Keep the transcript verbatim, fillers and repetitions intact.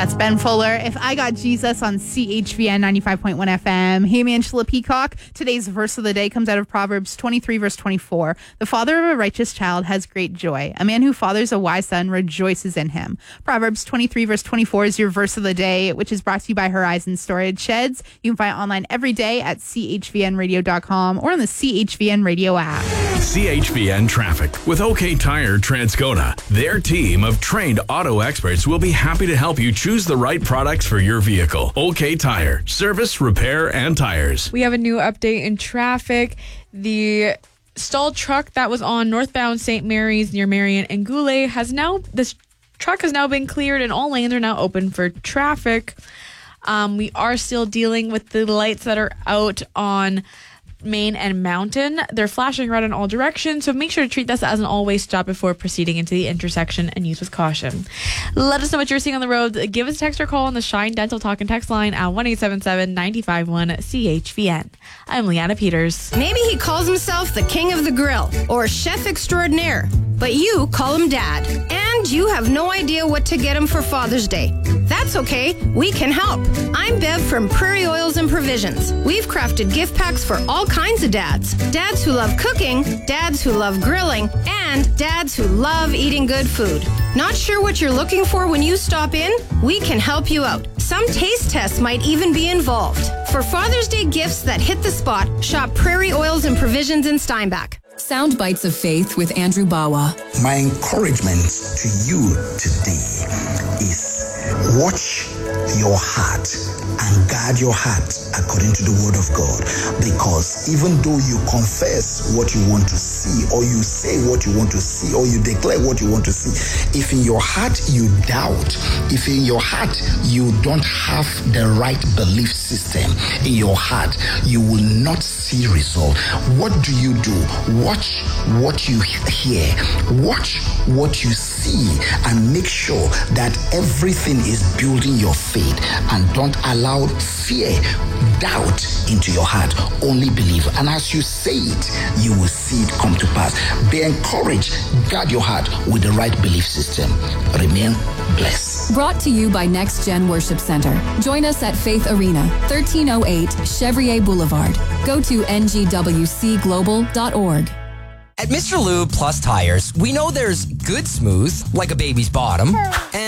That's Ben Fuller. If I Got Jesus on C H V N ninety-five point one F M. Hey, Angela Peacock. Today's verse of the day comes out of Proverbs twenty-three, verse twenty-four. The father of a righteous child has great joy. A man who fathers a wise son rejoices in him. Proverbs twenty-three, verse twenty-four is your verse of the day, which is brought to you by Horizon Storage Sheds. You can find it online every day at C H V N radio dot com or on the C H V N Radio app. C H V N Traffic with OK Tire Transcona. Their team of trained auto experts will be happy to help you choose the right products for your vehicle. OK Tire. Service, repair, and tires. We have a new update in traffic. The stalled truck that was on northbound Saint Mary's near Marion and Goulet has now, this truck has now been cleared and all lanes are now open for traffic. Um, we are still dealing with the lights that are out on Main and Mountain. They're flashing red in all directions, so make sure to treat this as an all-way stop before proceeding into the intersection and use with caution. Let us know what you're seeing on the road. Give us a text or call on the Shine Dental Talk and Text line at one eight seven seven, nine five one, C H V N. I'm Leanna Peters. Maybe he calls himself the king of the grill or chef extraordinaire, but you call him dad. And you have no idea what to get him for Father's Day. That's okay. We can help. I'm Bev from Prairie Oils and Provisions. We've crafted gift packs for all kinds of dads. Dads who love cooking, dads who love grilling, and dads who love eating good food. Not sure what you're looking for when you stop in? We can help you out. Some taste tests might even be involved. For Father's Day gifts that hit the spot, shop Prairie Oils and Provisions in Steinbach. Sound Bites of Faith with Andrew Bawa. My encouragement to you today is watch your heart and guard your heart according to the word of God, because even though you confess what you want to see, or you say what you want to see, or you declare what you want to see, if in your heart you doubt, if in your heart you don't have the right belief system in your heart, you will not see result. What do you do? Watch what you hear, watch what you see, and make sure that everything is building your faith, and don't allow fear, doubt into your heart. Only believe, and as you say it, you will see it come to pass. Be encouraged. Guard your heart with the right belief system. Remain blessed. Brought to you by Next Gen Worship Center. Join us at Faith Arena, thirteen oh eight Chevrier Boulevard. Go to N G W C global dot org. At Mister Lube Plus Tires, we know there's good smooth, like a baby's bottom, and